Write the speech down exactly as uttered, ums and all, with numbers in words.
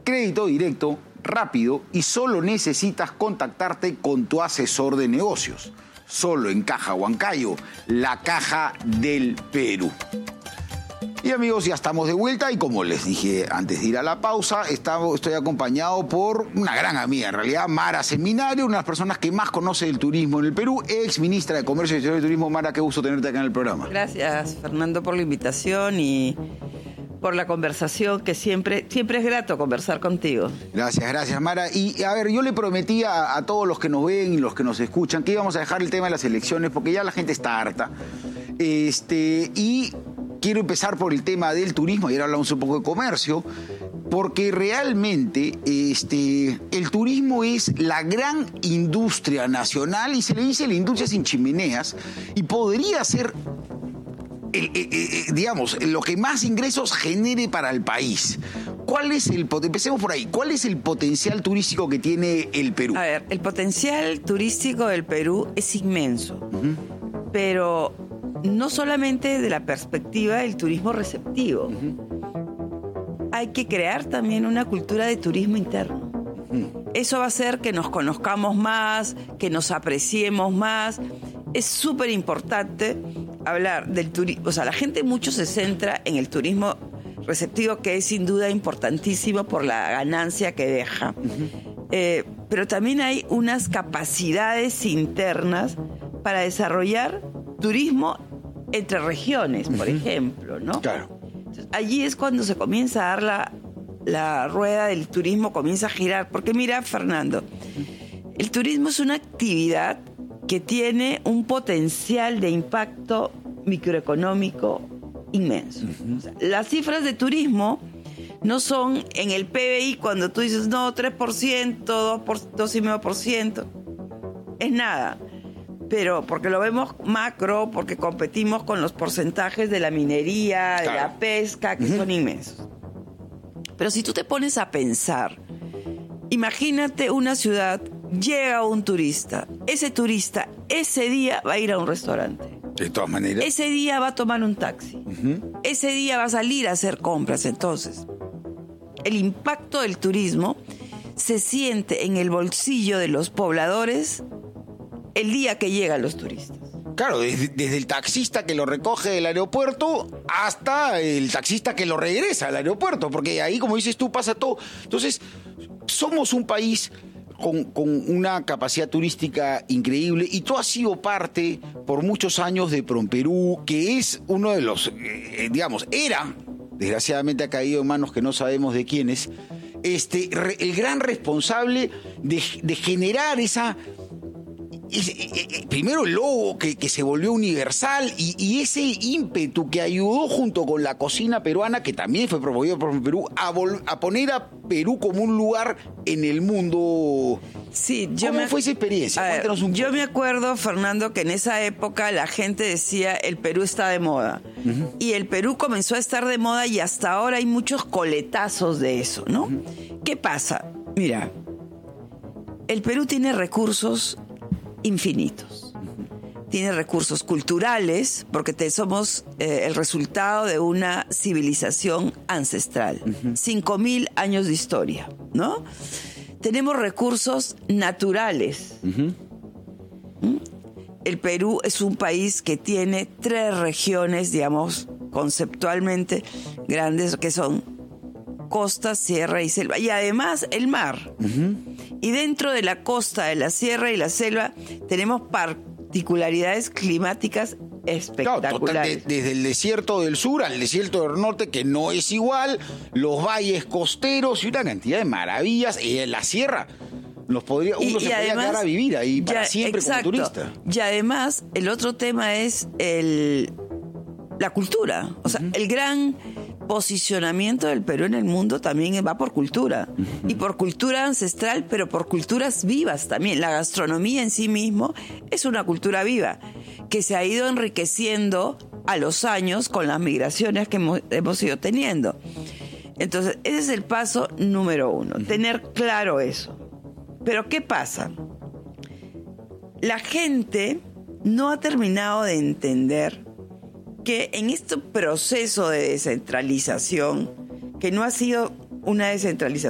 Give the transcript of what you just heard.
crédito directo, rápido y solo necesitas contactarte con tu asesor de negocios. Solo en Caja Huancayo, la caja del Perú. Y amigos, ya estamos de vuelta y como les dije antes de ir a la pausa, estamos, estoy acompañado por una gran amiga, en realidad, Mara Seminario, una de las personas que más conoce el turismo en el Perú, ex ministra de Comercio y de Turismo. Mara, qué gusto tenerte acá en el programa. Gracias, Fernando, por la invitación y por la conversación, que siempre, siempre es grato conversar contigo. Gracias, gracias, Mara. Y a ver, yo le prometí a, a todos los que nos ven y los que nos escuchan que íbamos a dejar el tema de las elecciones porque ya la gente está harta. Este, y quiero empezar por el tema del turismo, y ahora hablamos un poco de comercio, porque realmente este, el turismo es la gran industria nacional y se le dice la industria sin chimeneas y podría ser, el, el, el, digamos, lo que más ingresos genere para el país. ¿Cuál es el, empecemos por ahí, ¿cuál es el potencial turístico que tiene el Perú? A ver, el potencial turístico del Perú es inmenso, uh-huh. pero no solamente de la perspectiva del turismo receptivo. Uh-huh. Hay que crear también una cultura de turismo interno. Uh-huh. Eso va a hacer que nos conozcamos más, que nos apreciemos más. Es súper importante hablar del turismo. O sea, la gente mucho se centra en el turismo receptivo, que es sin duda importantísimo por la ganancia que deja. Uh-huh. Eh, pero también hay unas capacidades internas para desarrollar turismo entre regiones, por uh-huh. ejemplo, ¿no? Claro. Entonces, allí es cuando se comienza a dar la, la rueda del turismo, comienza a girar. Porque mira, Fernando, uh-huh. el turismo es una actividad que tiene un potencial de impacto microeconómico inmenso. Uh-huh. O sea, las cifras de turismo no son en el P B I cuando tú dices, no, tres por ciento, dos por ciento, dos coma cinco por ciento. Es nada. Pero porque lo vemos macro, porque competimos con los porcentajes de la minería, de claro. la pesca, que uh-huh. son inmensos. Pero si tú te pones a pensar, imagínate una ciudad, llega un turista, ese turista ese día va a ir a un restaurante. De todas maneras. Ese día va a tomar un taxi. Uh-huh. Ese día va a salir a hacer compras. Entonces, el impacto del turismo se siente en el bolsillo de los pobladores el día que llegan los turistas. Claro, desde, desde el taxista que lo recoge del aeropuerto hasta el taxista que lo regresa al aeropuerto, porque ahí, como dices tú, pasa todo. Entonces, somos un país con, con una capacidad turística increíble y tú has sido parte por muchos años de PROMPERÚ, que es uno de los, eh, digamos, era, desgraciadamente ha caído en manos que no sabemos de quiénes, este, re, el gran responsable de, de generar esa... primero el logo que, que se volvió universal y, y ese ímpetu que ayudó junto con la cocina peruana, que también fue promovido por Perú, a, vol- a poner a Perú como un lugar en el mundo. Sí, yo ¿Cómo me, fue esa experiencia? Ver, un yo poco. me acuerdo, Fernando, que en esa época la gente decía el Perú está de moda. Uh-huh. Y el Perú comenzó a estar de moda y hasta ahora hay muchos coletazos de eso, ¿no? Uh-huh. ¿Qué pasa? Mira, el Perú tiene recursos infinitos. Tiene recursos culturales, porque te, somos eh, el resultado de una civilización ancestral. Uh-huh. Cinco mil años de historia, ¿no? Tenemos recursos naturales. Uh-huh. ¿Mm? El Perú es un país que tiene tres regiones, digamos, conceptualmente grandes, que son costa, sierra y selva. Y además el mar. Uh-huh. Y dentro de la costa, de la sierra y la selva, tenemos particularidades climáticas espectaculares. Claro, total, de, desde el desierto del sur al desierto del norte, que no es igual, los valles costeros y una cantidad de maravillas. Y en la sierra los podría, uno y, se y podría además, quedar a vivir ahí para ya, siempre exacto. como turista. Y además, el otro tema es el, la cultura. O sea, uh-huh. el gran posicionamiento del Perú en el mundo también va por cultura. Uh-huh. Y por cultura ancestral, pero por culturas vivas también. La gastronomía en sí mismo es una cultura viva que se ha ido enriqueciendo a los años con las migraciones que hemos, hemos ido teniendo. Entonces, ese es el paso número uno, uh-huh. tener claro eso. Pero ¿qué pasa? La gente no ha terminado de entender que en este proceso de descentralización, que no ha sido una descentralización